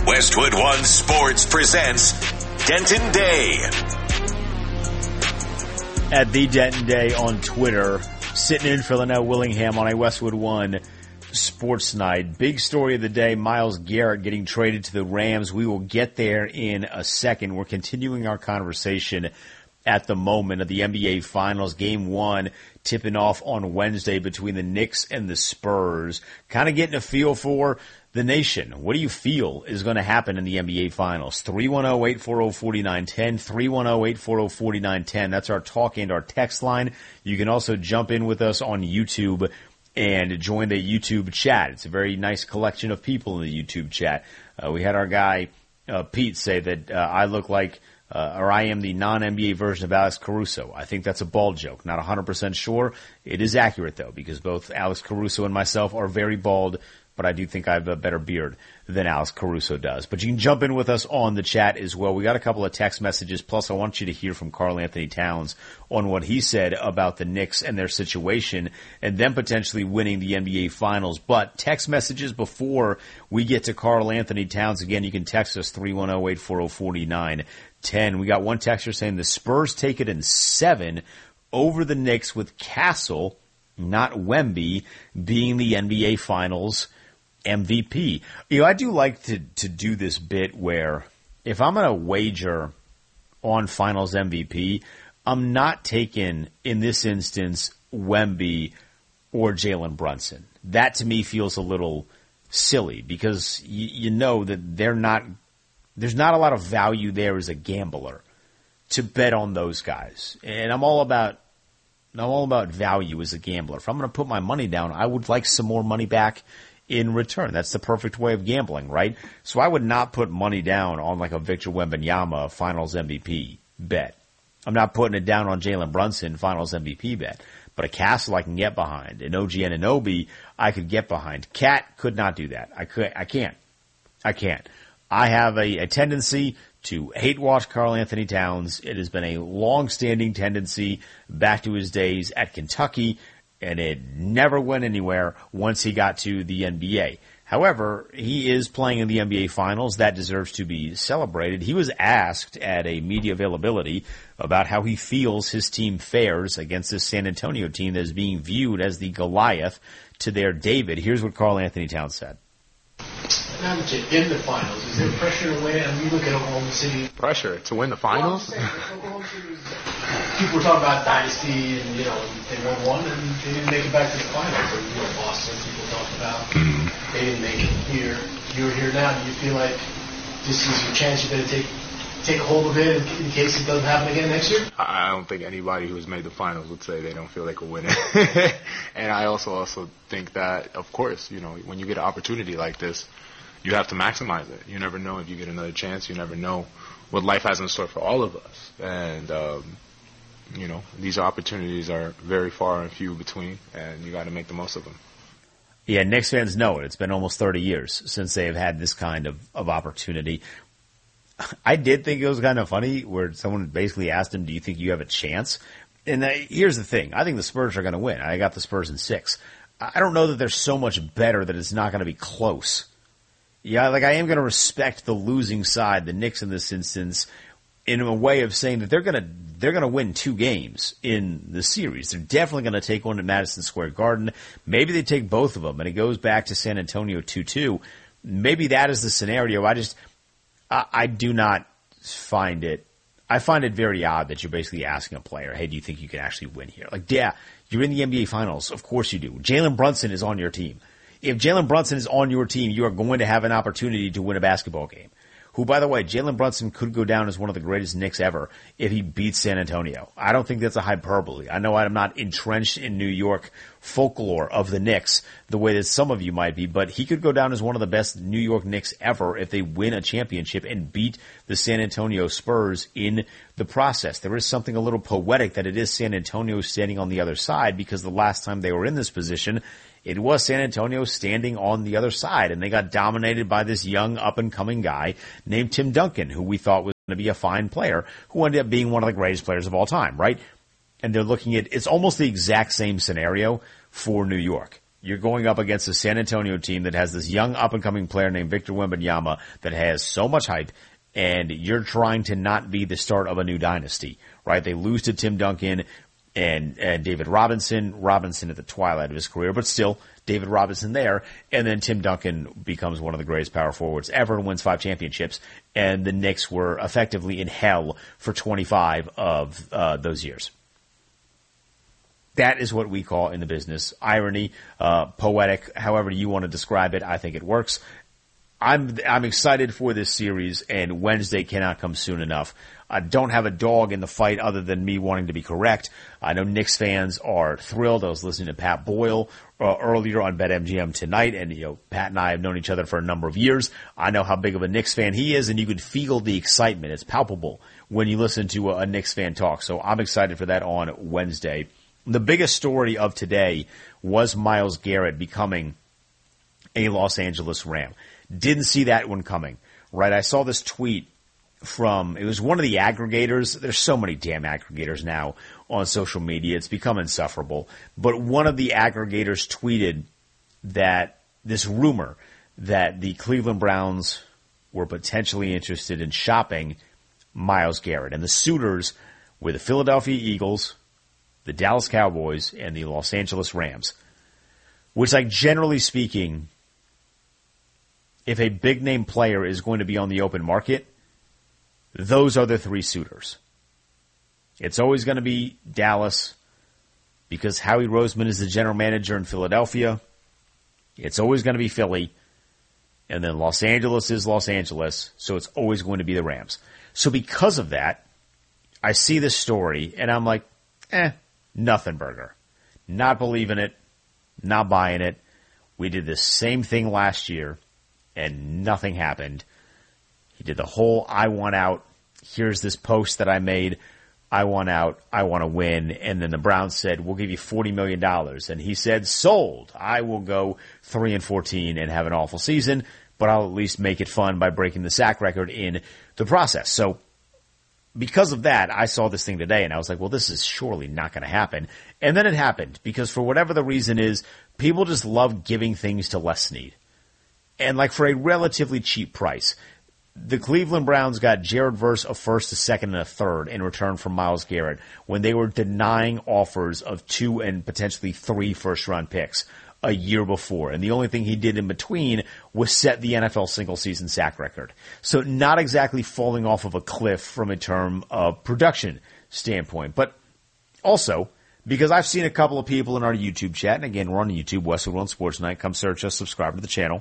Westwood One Sports presents Denton Day. At the Denton Day on Twitter, sitting in for Linnell Willingham on a Westwood One Sports Night. Big story of the day, Myles Garrett getting traded to the Rams. We will get there in a second. We're continuing our conversation at the moment of the NBA Finals. Game 1 tipping off on Wednesday between the Knicks and the Spurs. Kind of getting a feel for the nation. What do you feel is going to happen in the NBA Finals? 310-840-4910, 310-840-4910. That's our talk and our text line. You can also jump in with us on YouTube and join the YouTube chat. It's a very nice collection of people in the YouTube chat. We had our guy, Pete, say that I look like or I am the non-NBA version of Alex Caruso. I think that's a bald joke. Not 100% sure. It is accurate, though, because both Alex Caruso and myself are very bald, but I do think I have a better beard than Alex Caruso does. But you can jump in with us on the chat as well. We got a couple of text messages, plus I want you to hear from Karl Anthony Towns on what he said about the Knicks and their situation and them potentially winning the NBA Finals. But text messages before we get to Karl Anthony Towns. Again, you can text us 310-840-4910. We got one texter saying the Spurs take it in 7 over the Knicks with Castle, not Wemby, being the NBA Finals MVP. You know, I do like to do this bit where if I'm going to wager on Finals MVP, I'm not taking, in this instance, Wemby or Jalen Brunson. That to me feels a little silly because you know that there's not a lot of value there as a gambler to bet on those guys. And I'm all about value as a gambler. If I'm going to put my money down, I would like some more money back in return. That's the perfect way of gambling, right? So I would not put money down on like a Victor Wembanyama Finals MVP bet. I'm not putting it down on Jalen Brunson Finals MVP bet. But a Castle I can get behind. An OG Anunoby I could get behind. Cat could not do that. I can't. I have a tendency to hate watch Karl Anthony Towns. It has been a long-standing tendency back to his days at Kentucky, and it never went anywhere once he got to the NBA. However, he is playing in the NBA Finals. That deserves to be celebrated. He was asked at a media availability about how he feels his team fares against this San Antonio team that is being viewed as the Goliath to their David. Here's what Karl Anthony Towns said. Now that you're in the finals, is there pressure to win? I mean, you look at Oklahoma City. Pressure to win the finals? Well, Oklahoma City was, people were talking about dynasty, and they won one, and they didn't make it back to the finals. Or, Boston, people talked about they didn't make it here. You're here now. Do you feel like this is your chance? You better take a hold of it in case it doesn't happen again next year? I don't think anybody who's made the finals would say they don't feel they could win it. And I also think that, of course, when you get an opportunity like this, you have to maximize it. You never know if you get another chance. You never know what life has in store for all of us. And, these opportunities are very far and few between, and you got to make the most of them. Yeah, Knicks fans know it. It's been almost 30 years since they have had this kind of opportunity. I did think it was kind of funny where someone basically asked him, do you think you have a chance? And here's the thing. I think the Spurs are going to win. I got the Spurs in 6. I don't know that they're so much better that it's not going to be close. Yeah, I am going to respect the losing side, the Knicks in this instance, in a way of saying that they're going to win 2 games in the series. They're definitely going to take one at Madison Square Garden. Maybe they take both of them, and it goes back to San Antonio 2-2. Maybe that is the scenario. I do not find it. I find it very odd that you're basically asking a player, hey, do you think you can actually win here? Yeah, you're in the NBA Finals. Of course you do. Jalen Brunson is on your team. If Jalen Brunson is on your team, you are going to have an opportunity to win a basketball game. Who, by the way, Jalen Brunson could go down as one of the greatest Knicks ever if he beats San Antonio. I don't think that's a hyperbole. I know I'm not entrenched in New York folklore of the Knicks the way that some of you might be, but he could go down as one of the best New York Knicks ever if they win a championship and beat the San Antonio Spurs in the process. There is something a little poetic that it is San Antonio standing on the other side, because the last time they were in this position, it was San Antonio standing on the other side, and they got dominated by this young up-and-coming guy named Tim Duncan, who we thought was going to be a fine player, who ended up being one of the greatest players of all time, right? And they're looking at, it's almost the exact same scenario for New York. You're going up against a San Antonio team that has this young up-and-coming player named Victor Wembanyama that has so much hype, and you're trying to not be the start of a new dynasty, right? They lose to Tim Duncan and David Robinson. Robinson at the twilight of his career, but still, David Robinson there. And then Tim Duncan becomes one of the greatest power forwards ever and wins 5 championships. And the Knicks were effectively in hell for 25 of those years. That is what we call in the business irony, poetic, however you want to describe it. I think it works. I'm excited for this series, and Wednesday cannot come soon enough. I don't have a dog in the fight other than me wanting to be correct. I know Knicks fans are thrilled. I was listening to Pat Boyle earlier on BetMGM tonight, and Pat and I have known each other for a number of years. I know how big of a Knicks fan he is, and you could feel the excitement. It's palpable when you listen to a Knicks fan talk. So I'm excited for that on Wednesday. The biggest story of today was Myles Garrett becoming a Los Angeles Ram. Didn't see that one coming, right? I saw this tweet it was one of the aggregators. There's so many damn aggregators now on social media. It's become insufferable. But one of the aggregators tweeted that this rumor that the Cleveland Browns were potentially interested in shopping Myles Garrett. And the suitors were the Philadelphia Eagles, the Dallas Cowboys, and the Los Angeles Rams. Which, like, generally speaking, if a big-name player is going to be on the open market, those are the 3 suitors. It's always going to be Dallas because Howie Roseman is the general manager in Philadelphia. It's always going to be Philly. And then Los Angeles is Los Angeles, so it's always going to be the Rams. So because of that, I see this story, and I'm like, nothing, Burger. Not believing it, not buying it. We did the same thing last year, and nothing happened. He did the whole I want out. Here's this post that I made. I want out. I want to win. And then the Browns said, we'll give you $40 million. And he said, sold. I will go 3-14 and have an awful season, but I'll at least make it fun by breaking the sack record in the process. So because of that, I saw this thing today and I was like, well, this is surely not going to happen. And then it happened because for whatever the reason is, people just love giving things to Les Snead. And like for a relatively cheap price. The Cleveland Browns got Jared Verse a first, a second, and a third in return for Myles Garrett when they were denying offers of 2 and potentially 3 first-round picks a year before. And the only thing he did in between was set the NFL single-season sack record. So not exactly falling off of a cliff from a term of production standpoint. But also, because I've seen a couple of people in our YouTube chat, and again, we're on YouTube, Westwood One Sports Night. Come search us, subscribe to the channel.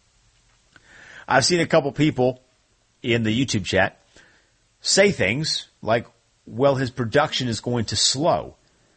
I've seen a couple people in the YouTube chat say things like, well, his production is going to slow.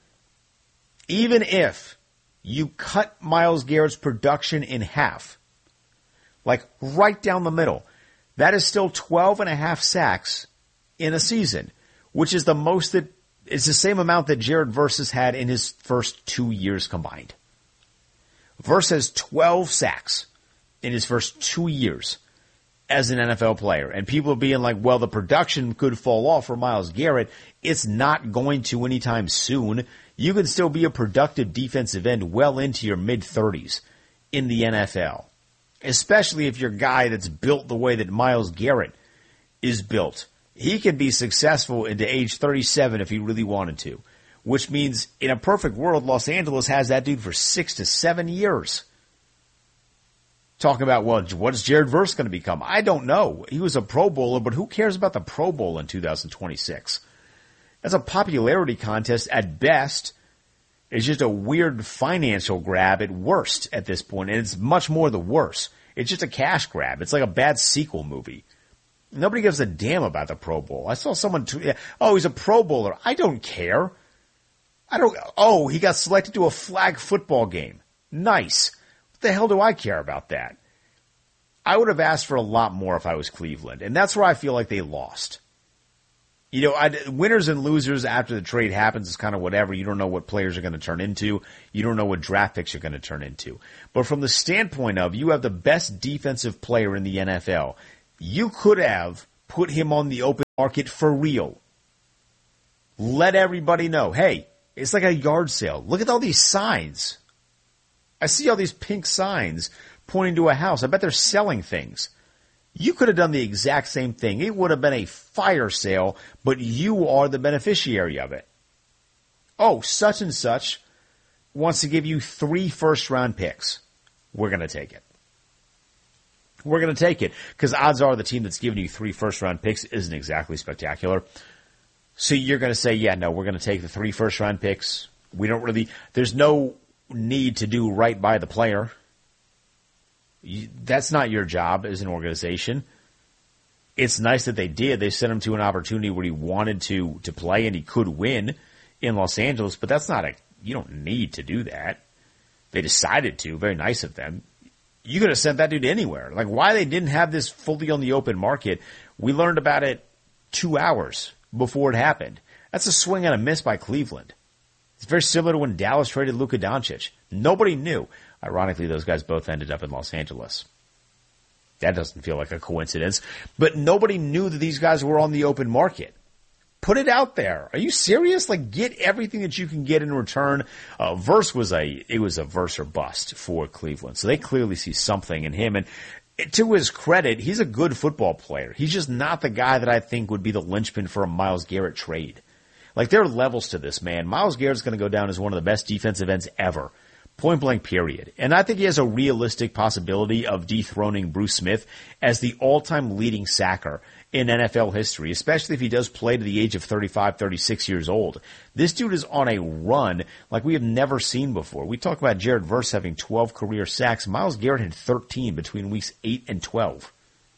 Even if you cut Myles Garrett's production in half, like right down the middle, that is still 12.5 sacks in a season, which is the most that it's the same amount that Jared Verse has had in his first 2 years combined. Verse has 12 sacks in his first 2 years as an NFL player. And people are being like, well, the production could fall off for Myles Garrett. It's not going to anytime soon. You can still be a productive defensive end well into your mid-30s in the NFL, especially if you're a guy that's built the way that Myles Garrett is built. He can be successful into age 37 if he really wanted to, which means in a perfect world, Los Angeles has that dude for 6 to 7 years. Talking about, well, what's Jared Verse going to become? I don't know. He was a Pro Bowler, but who cares about the Pro Bowl in 2026? That's a popularity contest at best. It's just a weird financial grab at worst at this point, and it's much more the worse. It's just a cash grab. It's like a bad sequel movie. Nobody gives a damn about the Pro Bowl. I saw someone tweet, oh, he's a Pro Bowler. I don't care. Oh, he got selected to a flag football game. Nice. What the hell do I care about that? I would have asked for a lot more if I was Cleveland, and that's where I feel like they lost. You know, winners and losers after the trade happens is kind of whatever. You don't know what players are going to turn into. You don't know what draft picks are going to turn into. But from the standpoint of you have the best defensive player in the NFL, you could have put him on the open market for real. Let everybody know, hey, it's like a yard sale. Look at all these signs. I see all these pink signs pointing to a house. I bet they're selling things. You could have done the exact same thing. It would have been a fire sale, but you are the beneficiary of it. Oh, such and such wants to give you 3 first-round picks. We're going to take it. We're going to take it because odds are the team that's giving you 3 first-round picks isn't exactly spectacular. So you're going to say, yeah, no, we're going to take the 3 first-round picks. There's no need to do right by the player. That's not your job as an organization. It's nice that they did. They sent him to an opportunity where he wanted to play and he could win in Los Angeles, but you don't need to do that. They decided to. Very nice of them. You could have sent that dude anywhere. Like why they didn't have this fully on the open market, we learned about it 2 hours before it happened. That's a swing and a miss by Cleveland. It's very similar to when Dallas traded Luka Doncic. Nobody knew. Ironically, those guys both ended up in Los Angeles. That doesn't feel like a coincidence. But nobody knew that these guys were on the open market. Put it out there. Are you serious? Like, get everything that you can get in return. Verse was a verse or bust for Cleveland. So they clearly see something in him. And to his credit, he's a good football player. He's just not the guy that I think would be the linchpin for a Myles Garrett trade. Like, there are levels to this, man. Myles Garrett's going to go down as one of the best defensive ends ever. Point blank, period. And I think he has a realistic possibility of dethroning Bruce Smith as the all-time leading sacker in NFL history, especially if he does play to the age of 35, 36 years old. This dude is on a run like we have never seen before. We talk about Jared Verse having 12 career sacks. Myles Garrett had 13 between weeks 8 and 12.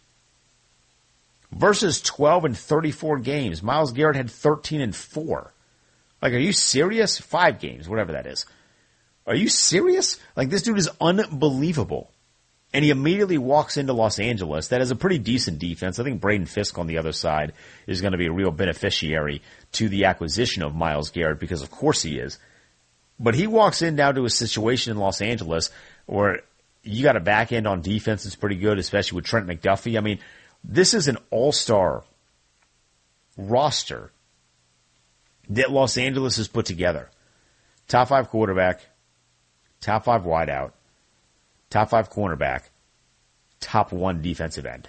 Versus 12 and 34 games. Myles Garrett had 13 and 4. Like, are you serious? 5 games, whatever that is. Are you serious? Like, this dude is unbelievable. And he immediately walks into Los Angeles. That is a pretty decent defense. I think Braden Fisk on the other side is going to be a real beneficiary to the acquisition of Myles Garrett because, of course, he is. But he walks in now to a situation in Los Angeles where you got a back end on defense that's pretty good, especially with Trent McDuffie. I mean, this is an all-star roster that Los Angeles has put together. Top 5 quarterback, top 5 wideout, top 5 cornerback, top 1 defensive end.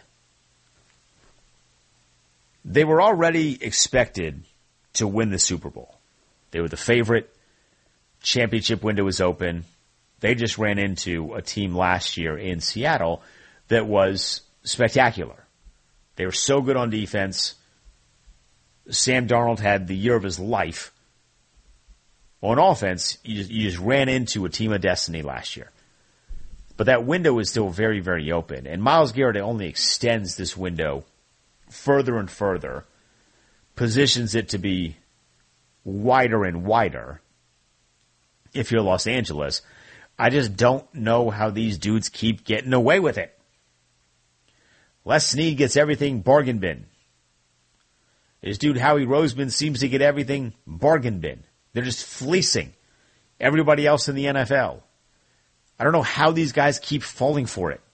They were already expected to win the Super Bowl. They were the favorite. Championship window was open. They just ran into a team last year in Seattle that was spectacular. They were so good on defense. Sam Darnold had the year of his life. On offense, you just ran into a team of destiny last year. But that window is still very, very open. And Myles Garrett only extends this window further and further, positions it to be wider and wider if you're Los Angeles. I just don't know how these dudes keep getting away with it. Les Snead gets everything bargain bin. This dude Howie Roseman seems to get everything bargain bin. They're just fleecing everybody else in the NFL. I don't know how these guys keep falling for it.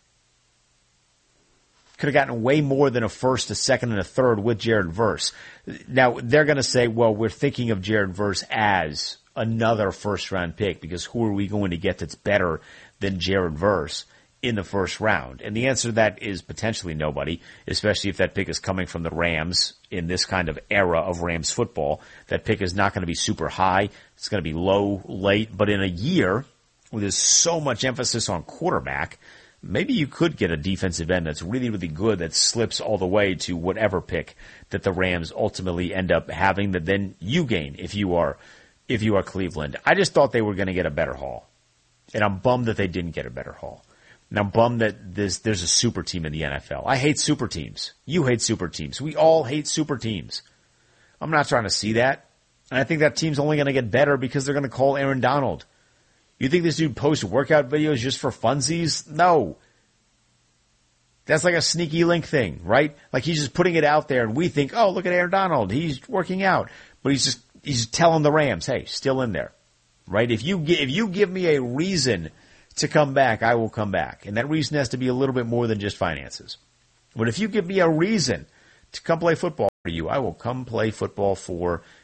Could have gotten way more than a first, a second, and a third with Jared Verse. Now, they're going to say, well, we're thinking of Jared Verse as another first-round pick because who are we going to get that's better than Jared Verse in the first round? And the answer to that is potentially nobody, especially if that pick is coming from the Rams in this kind of era of Rams football. That pick is not going to be super high. It's going to be low, late. But in a year where there's so much emphasis on quarterback, maybe you could get a defensive end that's really, really good that slips all the way to whatever pick that the Rams ultimately end up having that then you gain if you are Cleveland. I just thought they were going to get a better haul. And I'm bummed that they didn't get a better haul. And I'm bummed that there's a super team in the NFL. I hate super teams. You hate super teams. We all hate super teams. I'm not trying to see that. And I think that team's only going to get better because they're going to call Aaron Donald. You think this dude posts workout videos just for funsies? No. That's like a sneaky link thing, right? Like he's just putting it out there and we think, oh, look at Aaron Donald. He's working out. But he's telling the Rams, hey, still in there, right? If you give me a reason to come back, I will come back. And that reason has to be a little bit more than just finances. But if you give me a reason to come play football for you, I will come play football for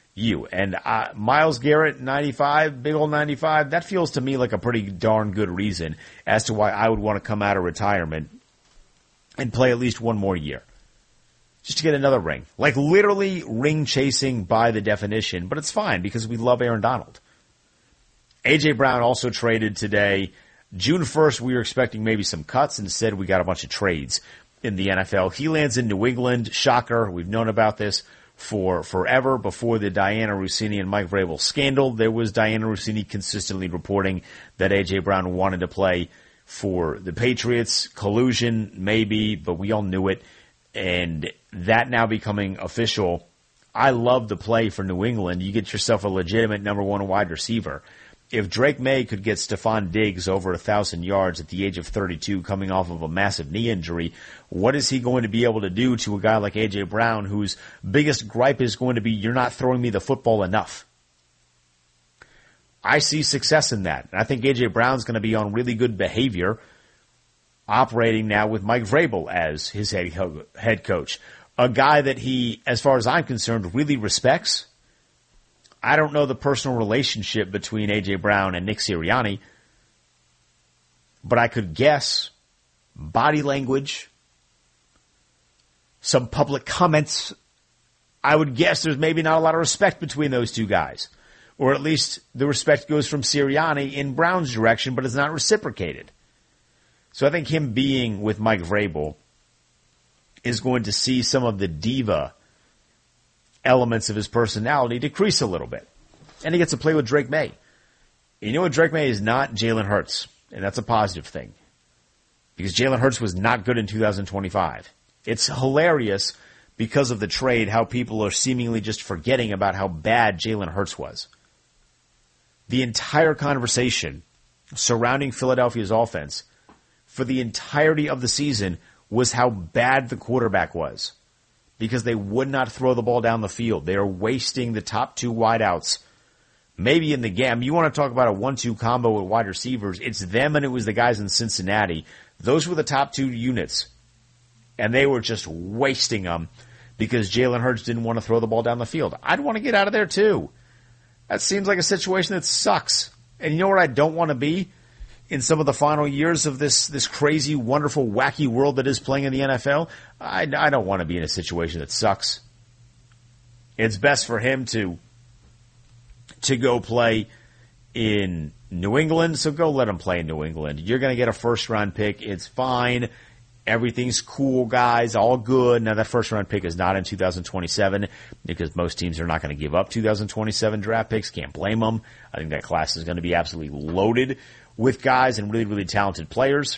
you. And Myles Garrett, 95, big old 95, that feels to me like a pretty darn good reason as to why I would want to come out of retirement and play at least one more year. Just to get another ring. Like literally ring chasing by the definition, but it's fine because we love Aaron Donald. A.J. Brown also traded today. June 1st, we were expecting maybe some cuts. Instead, we got a bunch of trades in the NFL. He lands in New England. Shocker. We've known about this for forever. Before the Diana Russini and Mike Vrabel scandal, there was Diana Russini consistently reporting that A.J. Brown wanted to play for the Patriots. Collusion, maybe, but we all knew it. And that now becoming official, I love the play for New England. You get yourself a legitimate number one wide receiver. If Drake May could get Stephon Diggs over 1,000 yards at the age of 32 coming off of a massive knee injury, what is he going to be able to do to a guy like A.J. Brown whose biggest gripe is going to be, you're not throwing me the football enough? I see success in that. And I think A.J. Brown's going to be on really good behavior operating now with Mike Vrabel as his head coach. A guy that he, as far as I'm concerned, really respects. I don't know the personal relationship between A.J. Brown and Nick Sirianni, but I could guess body language, some public comments. I would guess there's maybe not a lot of respect between those two guys, or at least the respect goes from Sirianni in Brown's direction, but it's not reciprocated. So I think him being with Mike Vrabel is going to see some of the diva elements of his personality decrease a little bit. And he gets to play with Drake May. You know what Drake May is not? Jalen Hurts. And that's a positive thing. Because Jalen Hurts was not good in 2025. It's hilarious because of the trade how people are seemingly just forgetting about how bad Jalen Hurts was. The entire conversation surrounding Philadelphia's offense for the entirety of the season was how bad the quarterback was. Because they would not throw the ball down the field. They are wasting the top two wideouts. Maybe in the game, you want to talk about a 1-2 combo with wide receivers. It's them and it was the guys in Cincinnati. Those were the top two units. And they were just wasting them because Jalen Hurts didn't want to throw the ball down the field. I'd want to get out of there too. That seems like a situation that sucks. And you know what I don't want to be? In some of the final years of this crazy, wonderful, wacky world that is playing in the NFL, I don't want to be in a situation that sucks. It's best for him to go play in New England, so go let him play in New England. You're going to get a first-round pick. It's fine. Everything's cool, guys. All good. Now, that first-round pick is not in 2027 because most teams are not going to give up 2027 draft picks. Can't blame them. I think that class is going to be absolutely loaded with guys and really, really talented players.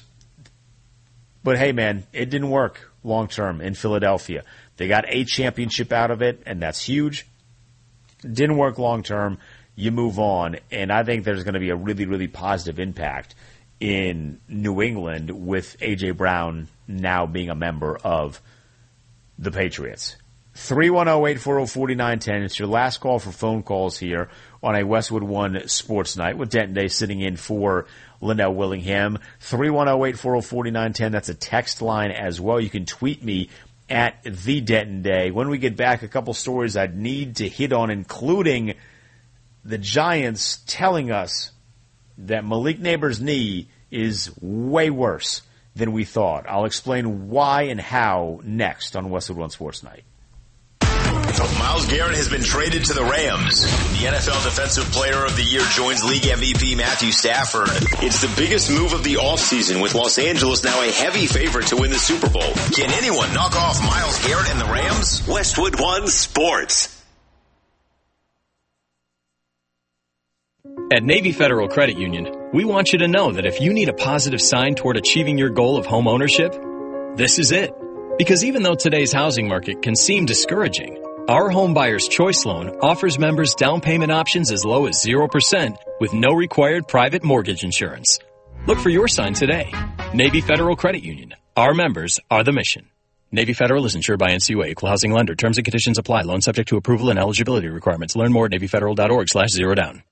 But hey, man, it didn't work long-term in Philadelphia. They got a championship out of it, and that's huge. Didn't work long-term. You move on. And I think there's going to be a really, really positive impact in New England with A.J. Brown now being a member of the Patriots. 310-840-4910. It's your last call for phone calls here on a Westwood One Sports Night with Denton Day sitting in for Linnell Willingham. 310-840-4910. That's a text line as well. You can tweet me at the Denton Day. When we get back, a couple stories I'd need to hit on, including the Giants telling us that Malik Neighbors' knee is way worse than we thought. I'll explain why and how next on Westwood One Sports Night. Myles Garrett has been traded to the Rams. The NFL Defensive Player of the Year joins League MVP Matthew Stafford. It's the biggest move of the offseason, with Los Angeles now a heavy favorite to win the Super Bowl. Can anyone knock off Myles Garrett and the Rams? Westwood One Sports. At Navy Federal Credit Union, we want you to know that if you need a positive sign toward achieving your goal of home ownership, this is it. Because even though today's housing market can seem discouraging, our Home Buyer's Choice Loan offers members down payment options as low as 0% with no required private mortgage insurance. Look for your sign today. Navy Federal Credit Union. Our members are the mission. Navy Federal is insured by NCUA, Equal Housing Lender. Terms and conditions apply. Loan subject to approval and eligibility requirements. Learn more at NavyFederal.org/zerodown.